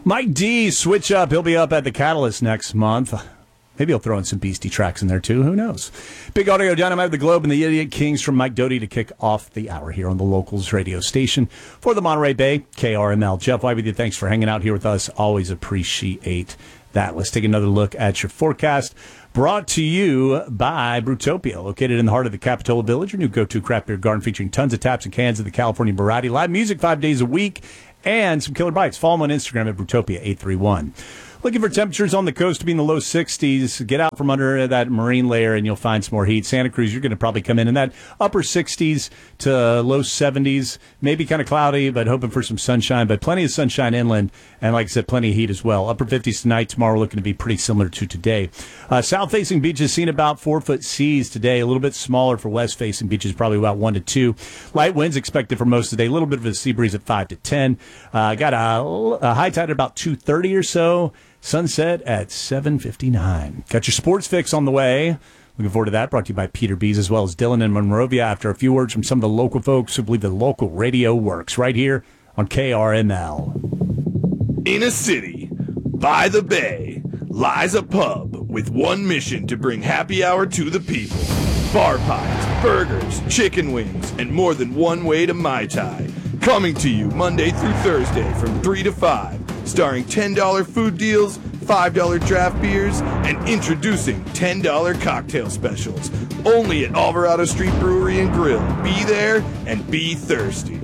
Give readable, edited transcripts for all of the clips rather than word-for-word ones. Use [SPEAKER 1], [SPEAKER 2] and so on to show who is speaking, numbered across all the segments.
[SPEAKER 1] Mike D, switch up. He'll be up at the Catalyst next month. Maybe he'll throw in some Beastie tracks in there, too. Who knows? Big Audio Dynamite of the Globe and the Idiot Kings from Mike Doty to kick off the hour here on the Locals radio station for the Monterey Bay, KRML. Jeff White with you. Thanks for hanging out here with us. Always appreciate that. Let's take another look at your forecast. Brought to you by Brewtopia, located in the heart of the Capitola Village, your new go-to craft beer garden featuring tons of taps and cans of the California variety. Live music 5 days a week and some killer bites. Follow them on Instagram at Brewtopia831. Looking for temperatures on the coast to be in the low 60s. Get out from under that marine layer and you'll find some more heat. Santa Cruz, you're going to probably come in that upper 60s to low 70s. Maybe kind of cloudy, but hoping for some sunshine. But plenty of sunshine inland. And like I said, plenty of heat as well. Upper 50s tonight. Tomorrow looking to be pretty similar to today. South-facing beaches seen about 4-foot seas today. A little bit smaller for west-facing beaches, probably about 1 to 2. Light winds expected for most of the day. A little bit of a sea breeze at 5 to 10. Got a high tide at about 2:30 or so. Sunset at 7:59. Got your sports fix on the way. Looking forward to that. Brought to you by Peter Bees as well as Dylan in Monrovia. After a few words from some of the local folks who believe the local radio works right here on KRML.
[SPEAKER 2] In a city by the bay lies a pub with one mission to bring happy hour to the people. Bar pies, burgers, chicken wings, and more than one way to Mai Tai. Coming to you Monday through Thursday from 3 to 5. Starring $10 food deals, $5 draft beers, and introducing $10 cocktail specials. Only at Alvarado Street Brewery and Grill. Be there and be thirsty.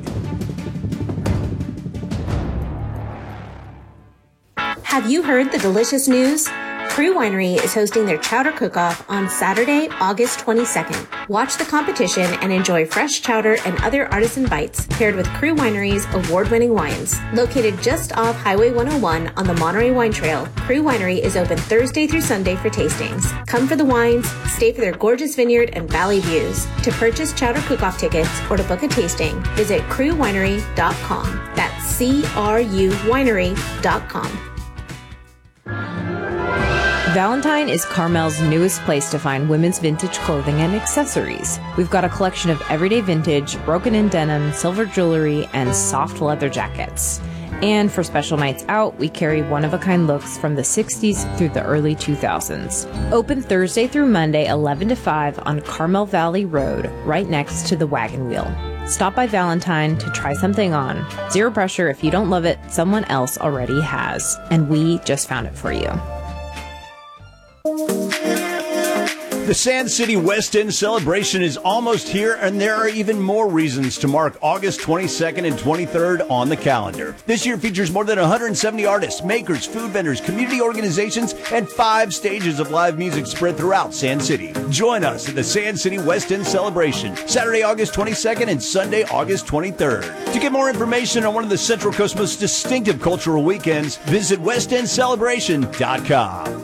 [SPEAKER 3] Have you heard the delicious news? Crew Winery is hosting their chowder cook-off on Saturday, August 22nd. Watch the competition and enjoy fresh chowder and other artisan bites paired with Crew Winery's award-winning wines. Located just off Highway 101 on the Monterey Wine Trail, Crew Winery is open Thursday through Sunday for tastings. Come for the wines, stay for their gorgeous vineyard and valley views. To purchase chowder cook-off tickets or to book a tasting, visit crewwinery.com. That's CRU winery.com.
[SPEAKER 4] Valentine is Carmel's newest place to find women's vintage clothing and accessories. We've got a collection of everyday vintage, broken-in denim, silver jewelry, and soft leather jackets. And for special nights out, we carry one-of-a-kind looks from the 60s through the early 2000s. Open Thursday through Monday, 11 to 5 on Carmel Valley Road, right next to the Wagon Wheel. Stop by Valentine to try something on. Zero pressure. If you don't love it, someone else already has. And we just found it for you.
[SPEAKER 1] The Sand City West End celebration is almost here, and there are even more reasons to mark August 22nd and 23rd on the calendar. This year features more than 170 artists, makers, food vendors, community organizations, and 5 stages of live music spread throughout Sand City. Join us at the Sand City West End celebration, Saturday, August 22nd and Sunday, August 23rd. To get more information on one of the Central Coast's most distinctive cultural weekends, visit westendcelebration.com.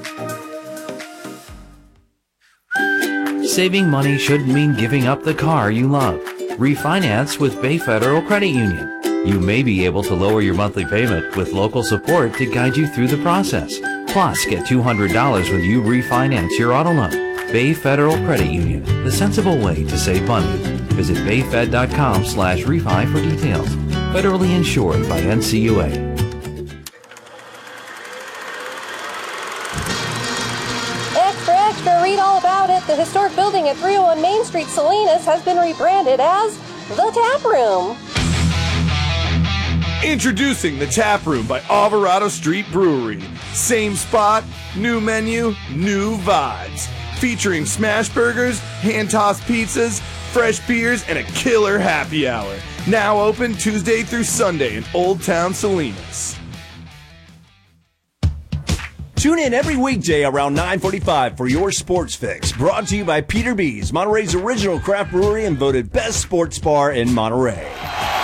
[SPEAKER 5] Saving money shouldn't mean giving up the car you love. Refinance with Bay Federal Credit Union. You may be able to lower your monthly payment with local support to guide you through the process. Plus, get $200 when you refinance your auto loan. Bay Federal Credit Union, the sensible way to save money. Visit bayfed.com/refi for details. Federally insured by NCUA.
[SPEAKER 6] Read all about it. The historic building at 301 Main Street, Salinas, has been rebranded as The Tap Room.
[SPEAKER 2] Introducing The Tap Room by Alvarado Street Brewery. Same spot, new menu, new vibes. Featuring smash burgers, hand-tossed pizzas, fresh beers, and a killer happy hour. Now open Tuesday through Sunday in Old Town Salinas.
[SPEAKER 1] Tune in every weekday around 9:45 for your sports fix. Brought to you by Peter Bees, Monterey's original craft brewery and voted best sports bar in Monterey.